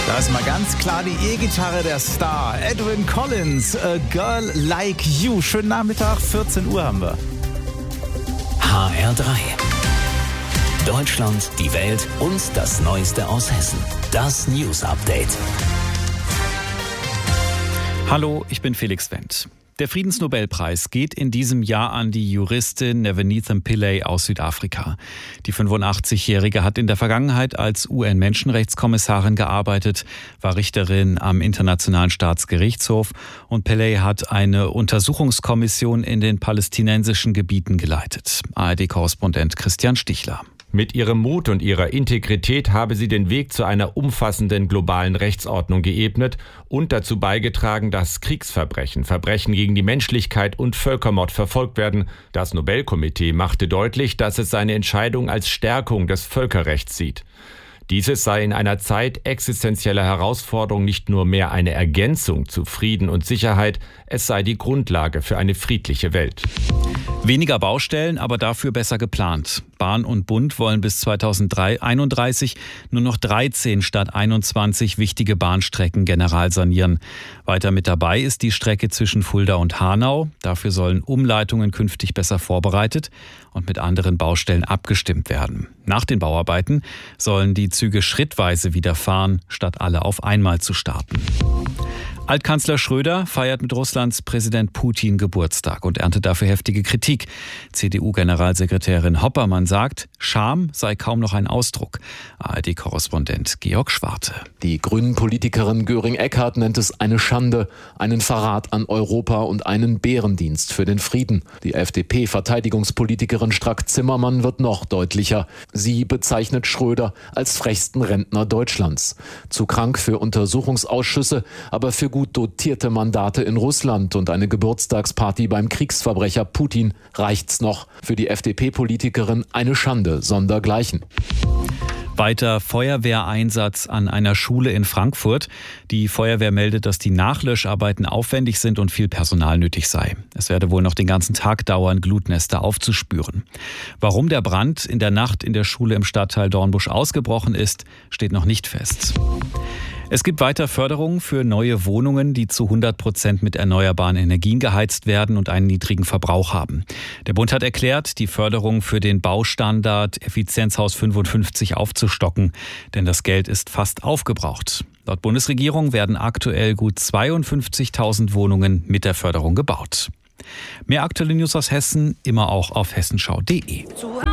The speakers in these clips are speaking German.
Da ist mal ganz klar die E-Gitarre der Star. Edwyn Collins, A Girl Like You. Schönen Nachmittag, 14 Uhr haben wir. HR3. Deutschland, die Welt und das Neueste aus Hessen. Das News Update. Hallo, ich bin Felix Wendt. Der Friedensnobelpreis geht in diesem Jahr an die Juristin Nvenitha Pillay aus Südafrika. Die 85-Jährige hat in der Vergangenheit als UN-Menschenrechtskommissarin gearbeitet, war Richterin am Internationalen Staatsgerichtshof und Pillay hat eine Untersuchungskommission in den palästinensischen Gebieten geleitet. ARD-Korrespondent Christian Stichler. Mit ihrem Mut und ihrer Integrität habe sie den Weg zu einer umfassenden globalen Rechtsordnung geebnet und dazu beigetragen, dass Kriegsverbrechen, Verbrechen gegen die Menschlichkeit und Völkermord verfolgt werden. Das Nobelkomitee machte deutlich, dass es seine Entscheidung als Stärkung des Völkerrechts sieht. Dieses sei in einer Zeit existenzieller Herausforderung nicht nur mehr eine Ergänzung zu Frieden und Sicherheit, es sei die Grundlage für eine friedliche Welt. Weniger Baustellen, aber dafür besser geplant. Bahn und Bund wollen bis 2031 nur noch 13 statt 21 wichtige Bahnstrecken generalsanieren. Weiter mit dabei ist die Strecke zwischen Fulda und Hanau. Dafür sollen Umleitungen künftig besser vorbereitet und mit anderen Baustellen abgestimmt werden. Nach den Bauarbeiten sollen die Züge schrittweise wieder fahren, statt alle auf einmal zu starten. Altkanzler Schröder feiert mit Russlands Präsident Putin Geburtstag und erntet dafür heftige Kritik. CDU-Generalsekretärin Hoppermann sagt, Scham sei kaum noch ein Ausdruck. ARD-Korrespondent Georg Schwarte. Die Grünen-Politikerin Göring-Eckardt nennt es eine Schande, einen Verrat an Europa und einen Bärendienst für den Frieden. Die FDP-Verteidigungspolitikerin Strack-Zimmermann wird noch deutlicher. Sie bezeichnet Schröder als frechsten Rentner Deutschlands. Zu krank für Untersuchungsausschüsse, aber für gut dotierte Mandate in Russland und eine Geburtstagsparty beim Kriegsverbrecher Putin reicht's noch. Für die FDP-Politikerin eine Schande sondergleichen. Weiter Feuerwehreinsatz an einer Schule in Frankfurt. Die Feuerwehr meldet, dass die Nachlöscharbeiten aufwendig sind und viel Personal nötig sei. Es werde wohl noch den ganzen Tag dauern, Glutnester aufzuspüren. Warum der Brand in der Nacht in der Schule im Stadtteil Dornbusch ausgebrochen ist, steht noch nicht fest. Es gibt weiter Förderungen für neue Wohnungen, die zu 100% mit erneuerbaren Energien geheizt werden und einen niedrigen Verbrauch haben. Der Bund hat erklärt, die Förderung für den Baustandard Effizienzhaus 55 aufzustocken, denn das Geld ist fast aufgebraucht. Laut Bundesregierung werden aktuell gut 52.000 Wohnungen mit der Förderung gebaut. Mehr aktuelle News aus Hessen, immer auch auf hessenschau.de.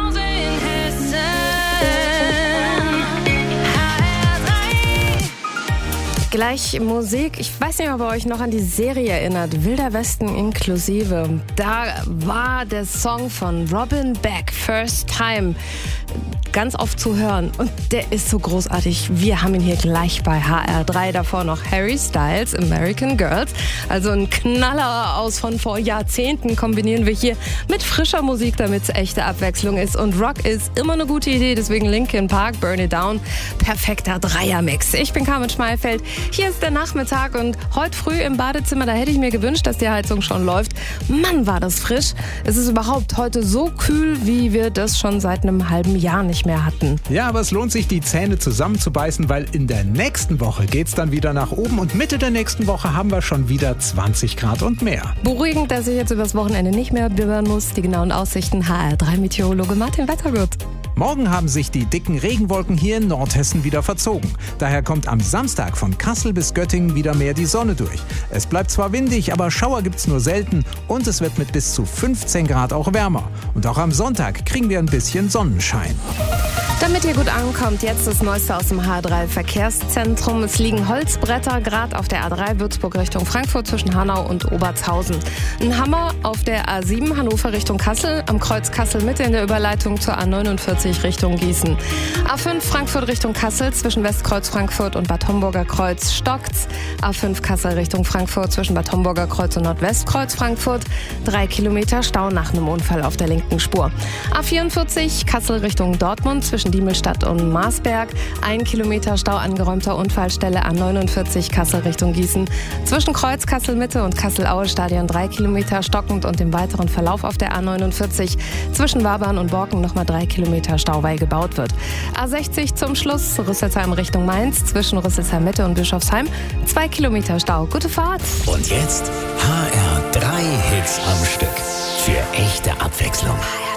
Gleich Musik. Ich weiß nicht, ob ihr euch noch an die Serie erinnert. Wilder Westen inklusive. Da war der Song von Robin Beck, First Time, ganz oft zu hören. Und der ist so großartig. Wir haben ihn hier gleich bei HR3. Davor noch Harry Styles, American Girls. Also ein Knaller aus von vor Jahrzehnten kombinieren wir hier mit frischer Musik, damit es echte Abwechslung ist. Und Rock ist immer eine gute Idee. Deswegen Linkin Park, Burn It Down. Perfekter Dreiermix. Ich bin Carmen Schmeifeld. Hier ist der Nachmittag und heute früh im Badezimmer, da hätte ich mir gewünscht, dass die Heizung schon läuft. Mann, war das frisch. Es ist überhaupt heute so kühl, wie wir das schon seit einem halben Jahr nicht mehr hatten. Ja, aber es lohnt sich, die Zähne zusammenzubeißen, weil in der nächsten Woche geht's dann wieder nach oben und Mitte der nächsten Woche haben wir schon wieder 20 Grad und mehr. Beruhigend, dass ich jetzt übers Wochenende nicht mehr bibbern muss. Die genauen Aussichten HR3-Meteorologe Martin Wettergut. Morgen haben sich die dicken Regenwolken hier in Nordhessen wieder verzogen. Daher kommt am Samstag von Kassel bis Göttingen wieder mehr die Sonne durch. Es bleibt zwar windig, aber Schauer gibt's nur selten und es wird mit bis zu 15 Grad auch wärmer. Und auch am Sonntag kriegen wir ein bisschen Sonnenschein. Damit ihr gut ankommt, jetzt das Neueste aus dem HR3 Verkehrszentrum. Es liegen Holzbretter gerade auf der A3 Würzburg Richtung Frankfurt zwischen Hanau und Obertshausen. Ein Hammer auf der A7 Hannover Richtung Kassel, am Kreuz Kassel Mitte in der Überleitung zur A49 Richtung Gießen. A5 Frankfurt Richtung Kassel zwischen Westkreuz Frankfurt und Bad Homburger Kreuz stockt's. A5 Kassel Richtung Frankfurt zwischen Bad Homburger Kreuz und Nordwestkreuz Frankfurt. 3 Kilometer Stau nach einem Unfall auf der linken Spur. A44 Kassel Richtung Dortmund zwischen Diemelstadt und Marsberg. 1 Kilometer Stau an geräumter Unfallstelle A49 Kassel Richtung Gießen. Zwischen Kreuz Kassel-Mitte und Kassel-Aue-Stadion 3 Kilometer stockend und im weiteren Verlauf auf der A49. Zwischen Wabern und Borken nochmal 3 Kilometer Stau, weil gebaut wird. A60 zum Schluss, Rüsselsheim Richtung Mainz. Zwischen Rüsselsheim-Mitte und Bischofsheim 2 Kilometer Stau. Gute Fahrt! Und jetzt HR3 Hits am Stück. Für echte Abwechslung.